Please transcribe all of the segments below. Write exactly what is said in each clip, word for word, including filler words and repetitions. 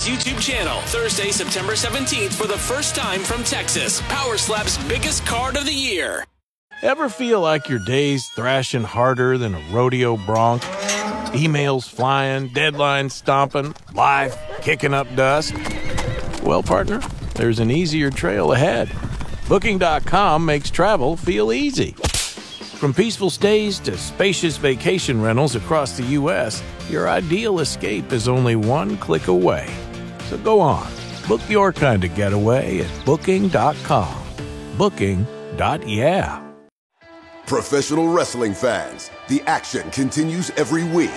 YouTube channel Thursday, September seventeenth for the first time from Texas. Power Slap's biggest card of the year. Ever feel like your day's thrashing harder than a rodeo bronc? Emails flying, deadlines stomping, life kicking up dust? Well, partner, there's an easier trail ahead. Booking dot com makes travel feel easy. From peaceful stays to spacious vacation rentals across the U S, your ideal escape is only one click away. So go on, book your kind of getaway at Booking dot com. Booking. Yeah. Professional wrestling fans, the action continues every week.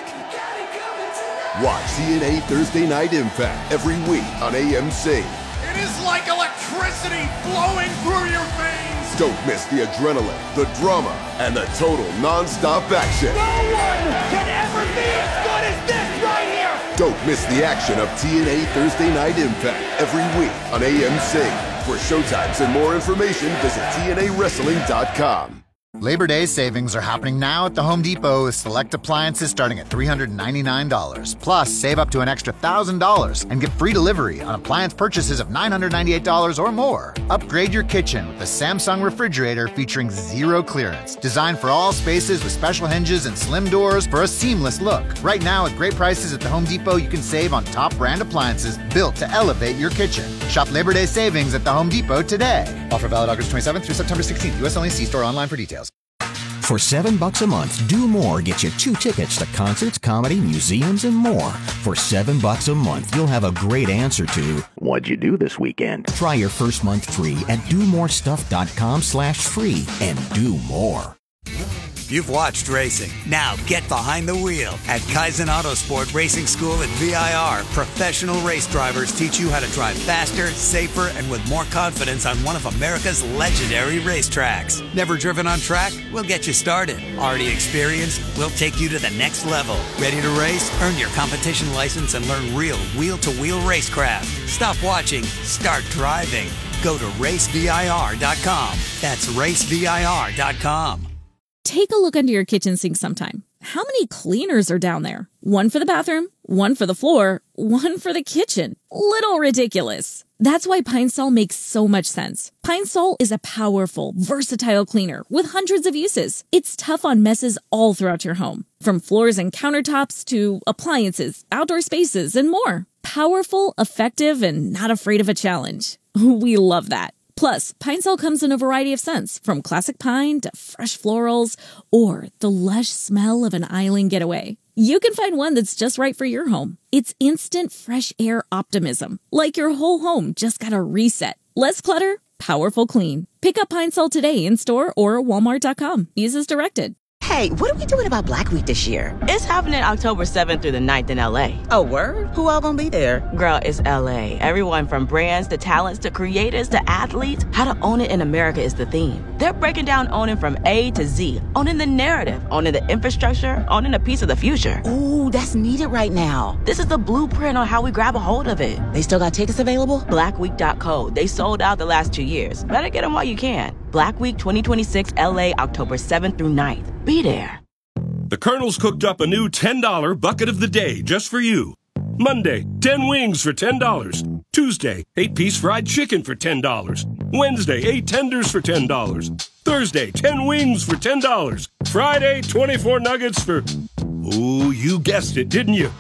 Watch T N A Thursday Night Impact every week on A M C. It is like electricity flowing through your veins. Don't miss the adrenaline, the drama, and the total non-stop action. No one can ever be as good as this right here. Don't miss the action of T N A Thursday Night Impact every week on A M C. For showtimes and more information, visit T N A wrestling dot com. Labor Day savings are happening now at the Home Depot with select appliances starting at three hundred ninety-nine dollars. Plus, save up to an extra one thousand dollars and get free delivery on appliance purchases of nine hundred ninety-eight dollars or more. Upgrade your kitchen with the Samsung refrigerator featuring zero clearance. Designed for all spaces with special hinges and slim doors for a seamless look. Right now, at great prices at the Home Depot, you can save on top brand appliances built to elevate your kitchen. Shop Labor Day savings at the Home Depot today. Offer valid August twenty-seventh through September sixteenth. U S only. See store online for details. For seven bucks a month, Do More gets you two tickets to concerts, comedy, museums, and more. For seven bucks a month, you'll have a great answer to what'd you do this weekend? Try your first month free at do more stuff dot com slash free and do more. You've watched racing. Now get behind the wheel. At Kaizen Autosport Racing School at V I R, professional race drivers teach you how to drive faster, safer, and with more confidence on one of America's legendary racetracks. Never driven on track? We'll get you started. Already experienced? We'll take you to the next level. Ready to race? Earn your competition license and learn real wheel-to-wheel racecraft. Stop watching. Start driving. Go to race V I R dot com. That's race V I R dot com. Take a look under your kitchen sink sometime. How many cleaners are down there? One for the bathroom, one for the floor, one for the kitchen. Little ridiculous. That's why Pine Sol makes so much sense. Pine Sol is a powerful, versatile cleaner with hundreds of uses. It's tough on messes all throughout your home, from floors and countertops to appliances, outdoor spaces, and more. Powerful, effective, and not afraid of a challenge. We love that. Plus, Pine Sol comes in a variety of scents, from classic pine to fresh florals or the lush smell of an island getaway. You can find one that's just right for your home. It's instant fresh air optimism, like your whole home just got a reset. Less clutter, powerful clean. Pick up Pine Sol today in store or walmart dot com. Use as directed. Hey, what are we doing about Black Week this year? It's happening October seventh through the ninth in L A. Oh, word? Who all gonna be there? Girl, it's L A. Everyone from brands to talents to creators to athletes. How to own it in America is the theme. They're breaking down owning from A to Z. Owning the narrative, owning the infrastructure, owning a piece of the future. Ooh, that's needed right now. This is the blueprint on how we grab a hold of it. They still got tickets available? black week dot co. They sold out the last two years. Better get them while you can. Black Week twenty twenty-six L A, October seventh through ninth. Be there. The Colonel's cooked up a new ten dollar bucket of the day just for you. Monday, ten wings for ten dollars. Tuesday, eight piece fried chicken for ten dollars. Wednesday, eight tenders for ten dollars. Thursday, ten wings for ten dollars. Friday, twenty-four nuggets for... Ooh, you guessed it, didn't you?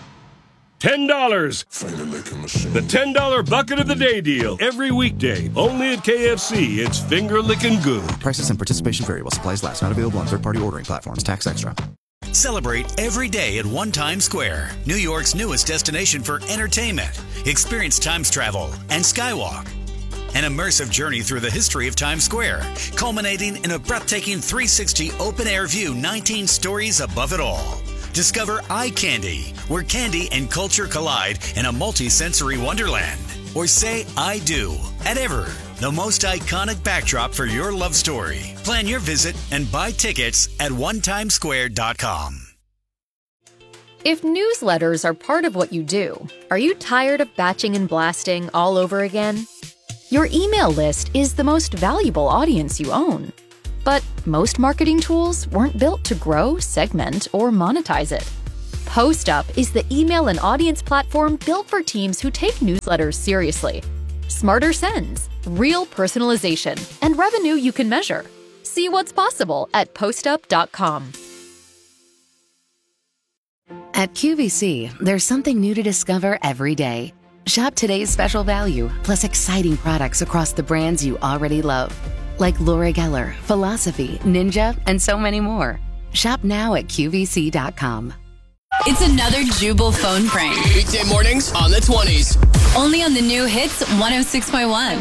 ten dollars. The ten dollar bucket of the day deal. Every weekday. Only at K F C. It's finger-licking good. Prices and participation vary while supplies last. Not available on third-party ordering platforms. Tax extra. Celebrate every day at One Times Square, New York's newest destination for entertainment. Experience Times Travel and Skywalk. An immersive journey through the history of Times Square, culminating in a breathtaking three sixty open-air view, nineteen stories above it all. Discover Eye Candy, where candy and culture collide in a multi-sensory wonderland. Or say I do at Ever, the most iconic backdrop for your love story. Plan your visit and buy tickets at one times square dot com. If newsletters are part of what you do, are you tired of batching and blasting all over again? Your email list is the most valuable audience you own. But most marketing tools weren't built to grow, segment, or monetize it. PostUp is the email and audience platform built for teams who take newsletters seriously. Smarter sends, real personalization, and revenue you can measure. See what's possible at postup dot com. At Q V C, there's something new to discover every day. Shop today's special value, plus exciting products across the brands you already love. Like Laura Geller, Philosophy, Ninja, and so many more. Shop now at Q V C dot com. It's another Jubal phone prank. Weekday mornings on the twenties. Only on the new hits one oh six point one.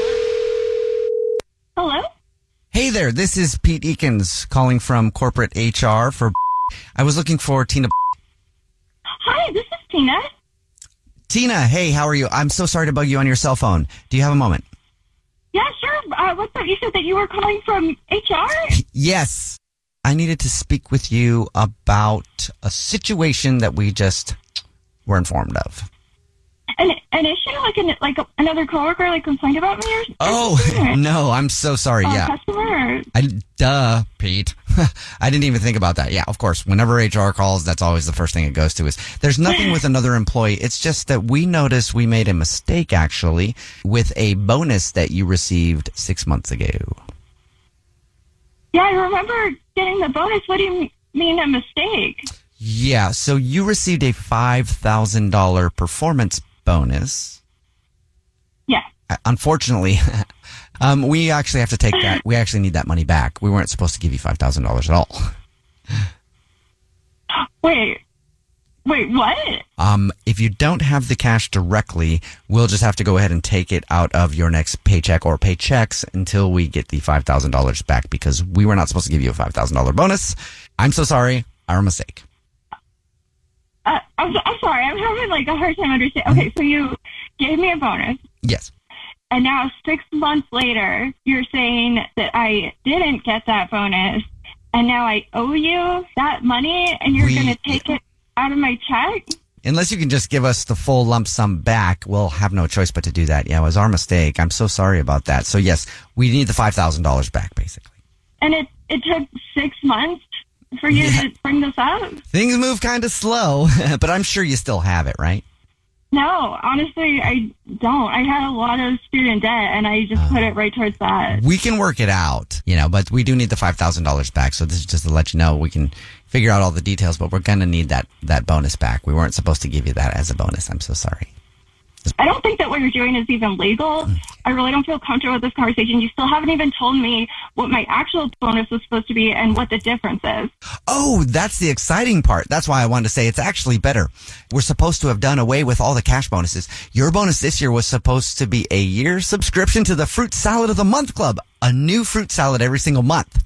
Hello? Hey there, this is Pete Eakins calling from corporate H R for... I was looking for Tina... Hi, this is Tina. Tina, hey, how are you? I'm so sorry to bug you on your cell phone. Do you have a moment? Yeah, sure. Uh, what's up? You said that you were calling from H R? Yes. I needed to speak with you about a situation that we just were informed of. An, an issue? Like an, like a, another coworker like complained about me or, or Oh, something? no, I'm so sorry. Uh, yeah. Customer or... I, duh, Pete. I didn't even think about that. Yeah, of course. Whenever H R calls, that's always the first thing it goes to is there's nothing with another employee. It's just that we noticed we made a mistake, actually, with a bonus that you received six months ago. Yeah, I remember getting the bonus. What do you mean a mistake? Yeah, so you received a five thousand dollars performance bonus. Yeah. Unfortunately, um, we actually have to take that. We actually need that money back. We weren't supposed to give you five thousand dollars at all. Wait. Wait, what? Um, if you don't have the cash directly, we'll just have to go ahead and take it out of your next paycheck or paychecks until we get the five thousand dollars back because we were not supposed to give you a five thousand dollars bonus. I'm so sorry. Our mistake. Uh, I'm, I'm sorry. I'm having like a hard time understanding. Okay, so you gave me a bonus. Yes. And now six months later, you're saying that I didn't get that bonus and now I owe you that money and you're We- going to take it out of my check? Unless you can just give us the full lump sum back, we'll have no choice but to do that. Yeah, it was our mistake. I'm so sorry about that. So yes, we need the five thousand dollars back, basically. And it, it took six months for you Yeah. to bring this up? Things move kind of slow, but I'm sure you still have it, right? No, honestly, I don't. I had a lot of student debt, and I just put it right towards that. We can work it out, you know, but we do need the five thousand dollars back. So this is just to let you know we can figure out all the details, but we're going to need that, that bonus back. We weren't supposed to give you that as a bonus. I'm so sorry. I don't think that what you're doing is even legal. I really don't feel comfortable with this conversation. You still haven't even told me what my actual bonus was supposed to be and what the difference is. Oh, that's the exciting part. That's why I wanted to say it's actually better. We're supposed to have done away with all the cash bonuses. Your bonus this year was supposed to be a year subscription to the Fruit Salad of the Month Club. A new fruit salad every single month.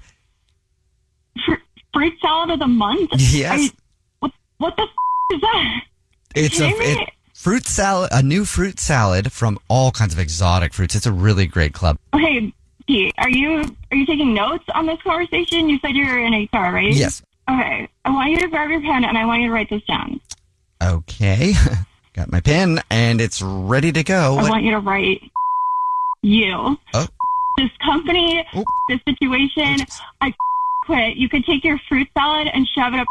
Fr- fruit salad of the month? Yes. I, what, what the f*** is that? It's a Kidding me? it, fruit salad, a new fruit salad from all kinds of exotic fruits. It's a really great club. Okay, Pete, are you are you taking notes on this conversation? You said you're in H R, right? Yes. Okay, I want you to grab your pen and I want you to write this down. Okay. Got my pen and it's ready to go. I What- want you to write you. Oh. This company, this situation, I quit. You could take your fruit salad and shove it up.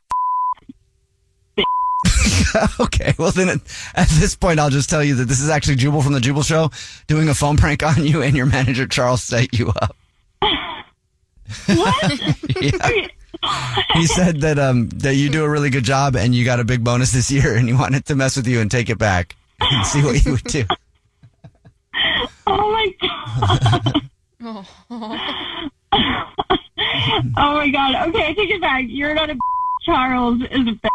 Okay, well then at this point I'll just tell you that this is actually Jubal from the Jubal Show doing a phone prank on you and your manager Charles set you up. What? Yeah. He said that um that you do a really good job and you got a big bonus this year and he wanted to mess with you and take it back and see what you would do. Oh my god. Oh my god. Okay, I take it back. You're not a Charles is a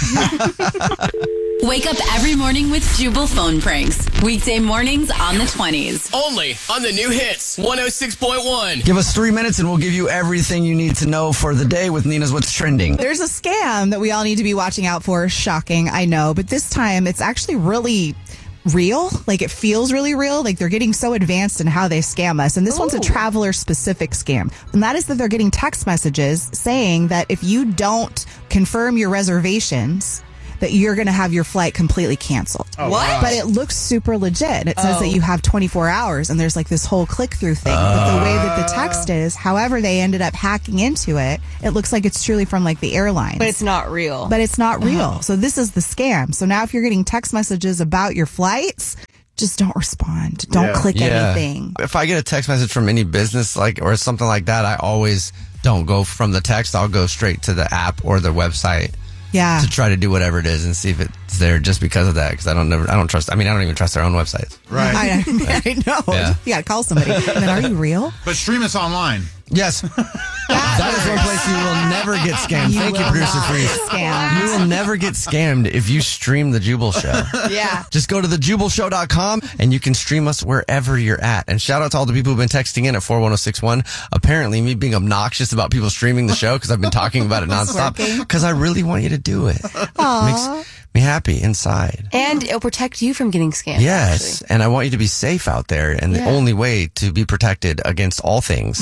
Wake up every morning with Jubal phone pranks. Weekday mornings on the twenties. Only on the new hits one oh six point one. Give us three minutes and we'll give you everything you need to know for the day with Nina's What's Trending. There's a scam that we all need to be watching out for. Shocking, I know. But this time, it's actually really real. Like, it feels really real. Like, they're getting so advanced in how they scam us. And this Ooh. one's a traveler-specific scam. And that is that they're getting text messages saying that if you don't confirm your reservations, that you're going to have your flight completely canceled. Oh, what? Wow. But it looks super legit. It says Oh. that you have twenty-four hours, and there's like this whole click-through thing. But the way that the text is, however they ended up hacking into it, it looks like it's truly from like the airlines. But it's not real. But it's not real. Uh-huh. So this is the scam. So now if you're getting text messages about your flights, just don't respond. Don't Yeah. click Yeah. anything. If I get a text message from any business like or something like that, I always don't go from the text. I'll go straight to the app or the website. Yeah. To try to do whatever it is and see if it's there just because of that. Because I don't never, I don't trust. I mean, I don't even trust their own websites. Right. I, I know. Yeah. You got to call somebody. And then, are you real? But stream us online. Yes. That is one place you will never get scammed. You Thank you, will producer not Freeze. get scammed. You will never get scammed if you stream the Jubal Show. Yeah. Just go to the jubal show dot com and you can stream us wherever you're at. And shout out to all the people who've been texting in at four one zero six one. Apparently, me being obnoxious about people streaming the show because I've been talking about it It's nonstop working. because I really want you to do it. Aw. Makes me happy inside. And it'll protect you from getting scammed. Yes, and I want you to be safe out there. And the Yeah. only way to be protected against all things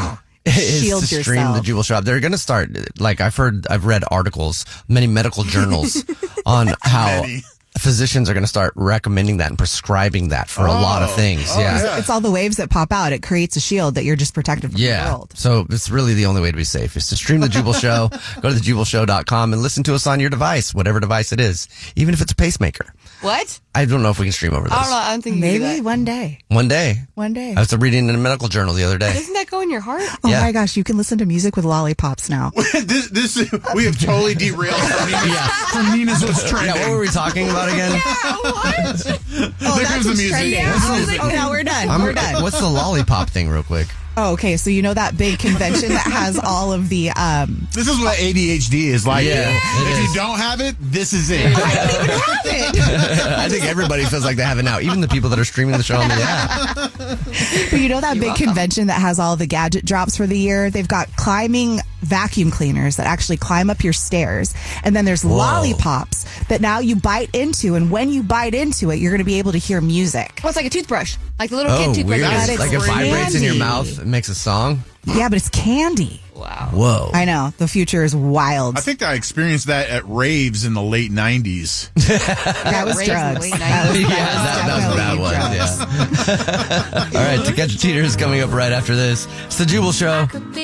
is Shield to stream yourself. the Jubal Shop. They're going to start, like I've heard, I've read articles, many medical journals on how Many. physicians are going to start recommending that and prescribing that for a lot of things. Oh, yeah. yeah. It's all the waves that pop out. It creates a shield that you're just protected from the Yeah. world. So it's really the only way to be safe is to stream the Jubal Show. Go to the jubal show dot com and listen to us on your device, whatever device it is, even if it's a pacemaker. What? I don't know if we can stream over this. I don't know. I'm thinking you do Maybe that. one day. One day. One day. I was reading in a medical journal the other day. Doesn't that go in your heart? Oh Yeah. my gosh, you can listen to music with lollipops now. this, this, we have totally derailed from Nina's, from Nina's What's Trending. Yeah, what were we talking about again? Oh, There comes the music. Yeah, What's the I was music? like, oh, now we're done. I'm- we're done. What's the lollipop thing, real quick? Oh, okay, so you know that big convention that has all of the um This is what A D H D is like. Yeah, it if is. you don't have it, this is it. I don't even have it. I think everybody feels like they have it now, even the people that are streaming the show on the app. But you know that You're big welcome. convention that has all the gadget drops for the year? They've got climbing vacuum cleaners that actually climb up your stairs. And then there's Whoa. lollipops that now you bite into. And when you bite into it, you're going to be able to hear music. Oh, it's like a toothbrush. Like the little Oh, kid toothbrush. weird. That is Like it vibrates in your candy. mouth, it makes a song. Yeah, but it's candy. Wow. Whoa. I know. The future is wild. I think I experienced that at raves in the late nineties. That was Raised in the drugs. late That was, nineties. Yeah, that, that was a bad definitely one. drugs. Yeah. All right, To Catch a Cheater is coming up right after this. It's the Jubal Show.